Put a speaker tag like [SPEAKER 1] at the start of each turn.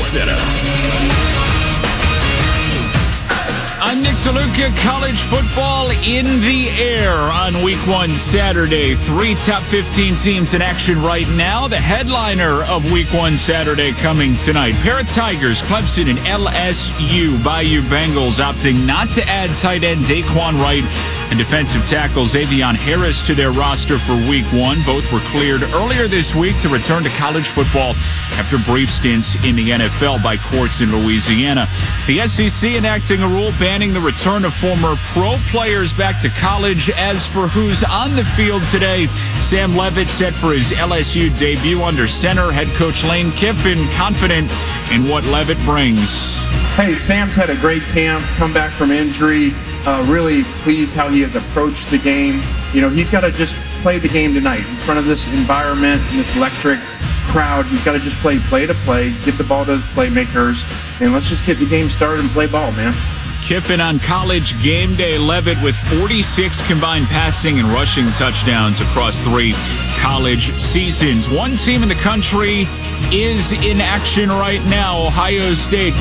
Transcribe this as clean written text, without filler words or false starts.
[SPEAKER 1] Center.
[SPEAKER 2] I'm Nick DeLuca. College football in the air on Week 1 Saturday. 3 top 15 teams in action right now. The headliner of Week 1 Saturday coming tonight. Pair of Tigers, Clemson and LSU. Bayou Bengals opting not to add tight end Daquan Wright and defensive tackle Xavion Harris to their roster for Week 1. Both were cleared earlier this week to return to college football after brief stints in the NFL by courts in Louisiana. The SEC enacting a rule banning the return of former pro players back to college. As for who's on the field today, Sam Leavitt set for his LSU debut under center. Head coach Lane Kiffin confident in what Leavitt brings.
[SPEAKER 3] Hey, Sam's had a great camp, come back from injury. Really pleased how he has approached the game. You know, he's got to just play the game tonight in front of this environment and this electric crowd. He's got to just play to play, get the ball to his playmakers, and let's just get the game started and play ball, man.
[SPEAKER 2] Kiffin on College game day. Leavitt with 46 combined passing and rushing touchdowns across 3 college seasons. One team in the country is in action right now, Ohio State.